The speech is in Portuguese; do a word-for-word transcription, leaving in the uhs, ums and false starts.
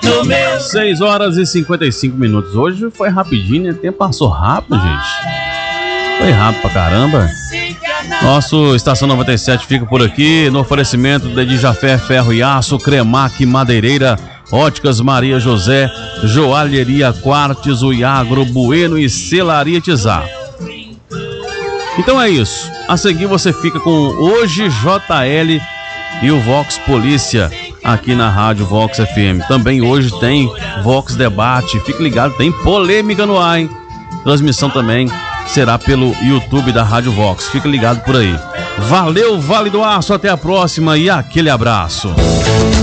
seis horas e cinquenta e cinco minutos. Hoje foi rapidinho, né? O tempo passou rápido, gente. Foi rápido pra caramba. Nosso Estação noventa e sete fica por aqui no oferecimento de Dijafé Ferro e Aço, Cremac Madeireira, Óticas Maria José, Joalheria Quartz, Uiagro, Bueno e Celaria Tizá. Então é isso. A seguir você fica com Hoje J L e o Vox Polícia aqui na Rádio Vox F M. Também hoje tem Vox Debate. Fique ligado, tem polêmica no ar, hein? Transmissão também será pelo YouTube da Rádio Vox. Fique ligado por aí. Valeu, Vale do Aço. Até a próxima e aquele abraço.